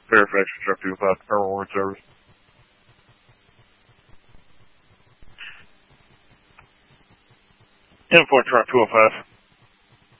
Fairfax Truck 205, Colonel Warren Service. Info Truck 205.